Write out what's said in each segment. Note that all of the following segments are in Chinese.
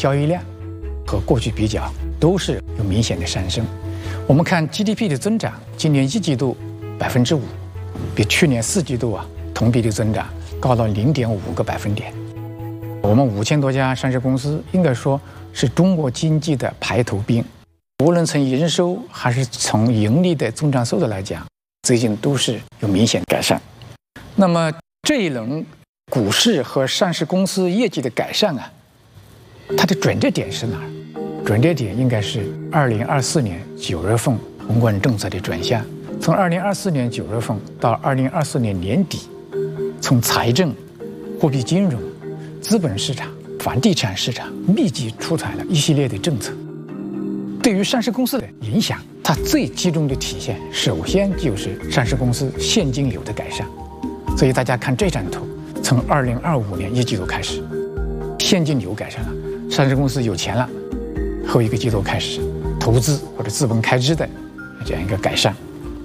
交易量和过去比较都是有明显的上升。我们看 GDP 的增长，今年一季度5%，比去年4季度同比的增长高到0.5个百分点。我们5000多家上市公司，应该说是中国经济的排头兵，无论从营收还是从盈利的增长速度来讲，最近都是有明显改善。那么这一轮股市和上市公司业绩的改善它的转折点是哪儿？转折点应该是2024年9月份宏观政策的转向。从2024年9月份到2024年年底，从财政、货币金融、资本市场、房地产市场密集出台了一系列的政策，对于上市公司的影响，它最集中的体现，首先就是上市公司现金流的改善。所以大家看这张图，从2025年1季度开始，现金流改善了，上市公司有钱了，后一个季度开始，投资或者资本开支的这样一个改善。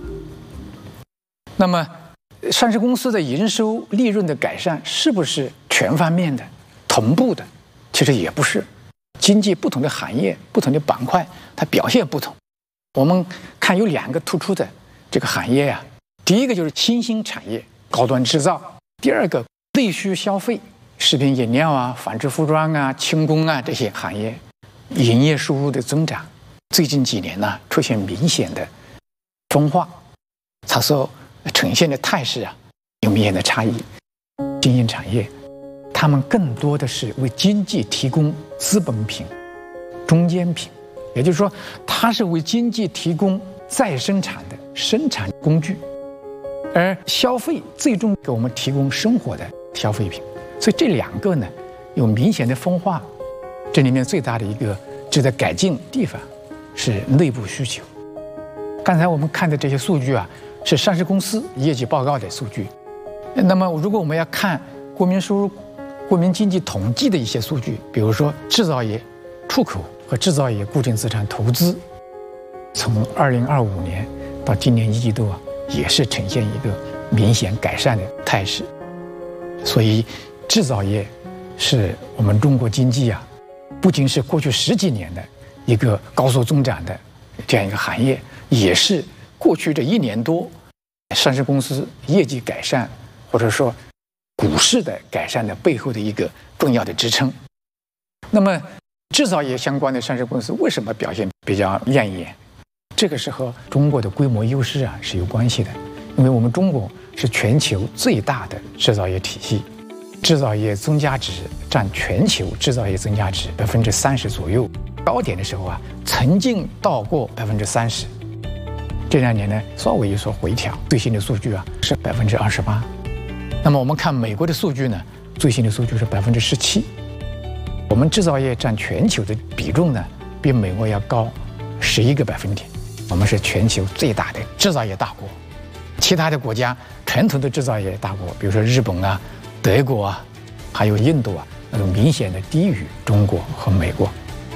那么，上市公司的营收利润的改善是不是全方面的、同步的？其实也不是，经济不同的行业、不同的板块，它表现不同。我们看有2个突出的这个行业第一个就是新兴产业、高端制造；第二个内需消费、食品饮料纺织服装轻工这些行业，营业收入的增长，最近几年出现明显的分化，它所呈现的态势有明显的差异。新兴产业，他们更多的是为经济提供资本品、中间品，也就是说，它是为经济提供再生产的生产工具，而消费最终给我们提供生活的消费品。所以这2个有明显的分化。这里面最大的一个值得改进的地方是内部需求。刚才我们看的这些数据是上市公司业绩报告的数据。那么如果我们要看国民收入、国民经济统计的一些数据，比如说制造业出口和制造业固定资产投资，从2025年到今年1季度也是呈现一个明显改善的态势。所以制造业是我们中国经济不仅是过去10几年的一个高速增长的这样一个行业，也是过去这1年多上市公司业绩改善或者说股市的改善的背后的一个重要的支撑。那么制造业相关的上市公司为什么表现比较亮眼？这个是和中国的规模优势是有关系的。因为我们中国是全球最大的制造业体系，制造业增加值占全球制造业增加值30%左右，高点的时候曾经到过30%。这2年稍微有所回调，最新的数据是28%。那么我们看美国的数据最新的数据是17%。我们制造业占全球的比重比美国要高11个百分点。我们是全球最大的制造业大国。其他的国家传统的制造业大国，比如说日本德国还有印度明显的低于中国和美国。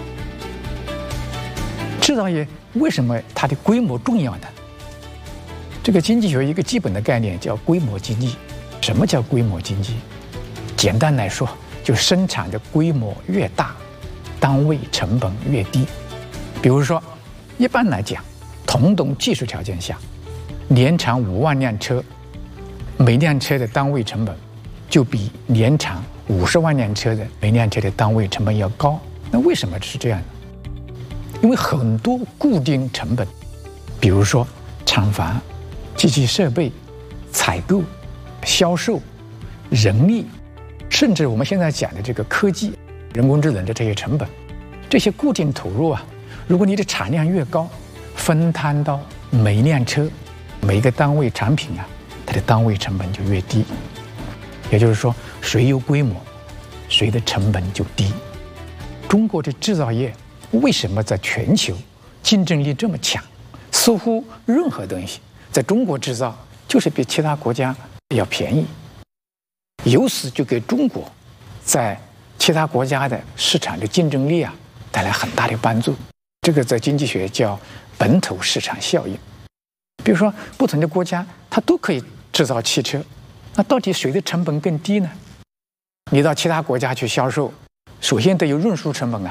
制造业为什么它的规模重要呢？这个经济学一个基本的概念叫规模经济。什么叫规模经济？简单来说，就生产的规模越大，单位成本越低。比如说，一般来讲，同等技术条件下，年产5万辆车，每辆车的单位成本就比年产50万辆车的每辆车的单位成本要高。那为什么是这样呢？因为很多固定成本，比如说厂房、机器设备、采购、销售、人力，甚至我们现在讲的这个科技、人工智能的这些成本，这些固定投入如果你的产量越高，分摊到每一辆车、每一个单位产品它的单位成本就越低。也就是说，谁有规模，谁的成本就低。中国的制造业为什么在全球竞争力这么强？似乎任何东西在中国制造就是比其他国家要便宜，由此就给中国在其他国家的市场的竞争力带来很大的帮助。这个在经济学叫本土市场效应。比如说，不同的国家它都可以制造汽车，那到底谁的成本更低呢？你到其他国家去销售，首先得有运输成本